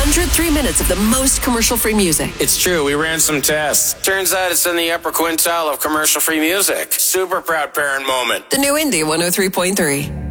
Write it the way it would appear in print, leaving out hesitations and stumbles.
103 minutes of the most commercial-free music. It's true. We ran some tests. Turns out it's in the upper quintile of commercial-free music. Super proud parent moment. The new Indie 103.3.